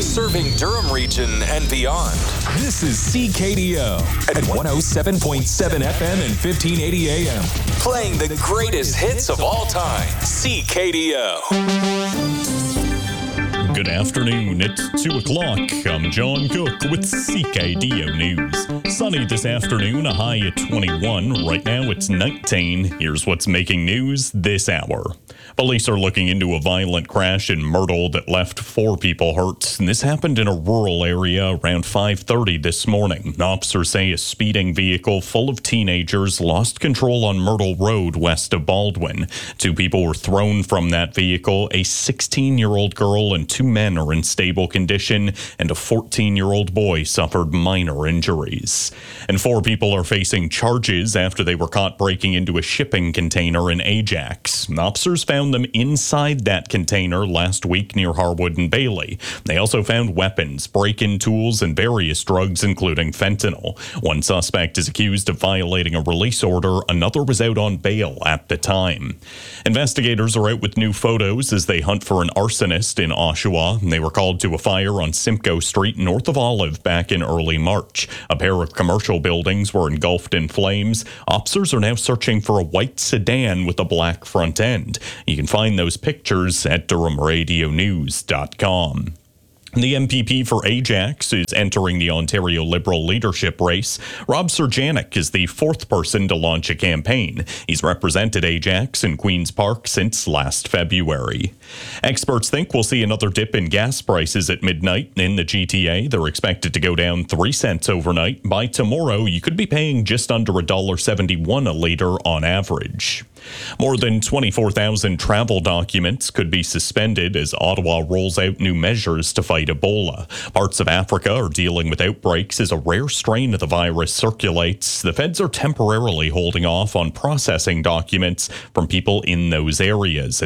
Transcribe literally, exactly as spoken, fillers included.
serving Durham region and beyond. This is C K D O at one oh seven point seven F M and fifteen eighty A M. Playing the greatest hits of all time. C K D O. Good afternoon. It's two o'clock. I'm John Cook with C K D O News. Sunny this afternoon, a high at twenty-one. Right now it's nineteen. Here's what's making news this hour. Police are looking into a violent crash in Myrtle that left four people hurt. And this happened in a rural area around five thirty this morning. Officers say a speeding vehicle full of teenagers lost control on Myrtle Road west of Baldwin. Two people were thrown from that vehicle. A sixteen-year-old girl and two men are in stable condition, and a fourteen-year-old boy suffered minor injuries. And four people are facing charges after they were caught breaking into a shipping container in Ajax. Officers found them inside that container last week near Harwood and Bailey. They also found weapons, break-in tools, and various drugs, including fentanyl. One suspect is accused of violating a release order. Another was out on bail at the time. Investigators are out with new photos as they hunt for an arsonist in Oshawa. They were called to a fire on Simcoe Street north of Olive back in early March. A pair of commercial buildings were engulfed in flames. Officers are now searching for a white sedan with a black front end. You can find those pictures at Durham Radio News dot com. The M P P for Ajax is entering the Ontario Liberal leadership race. Rob Serjanik is the fourth person to launch a campaign. He's represented Ajax in Queen's Park since last February. Experts think we'll see another dip in gas prices at midnight in the G T A. They're expected to go down three cents overnight. By tomorrow, you could be paying just under one dollar seventy-one a litre on average. More than twenty-four thousand travel documents could be suspended as Ottawa rolls out new measures to fight Ebola. Parts of Africa are dealing with outbreaks as a rare strain of the virus circulates. The feds are temporarily holding off on processing documents from people in those areas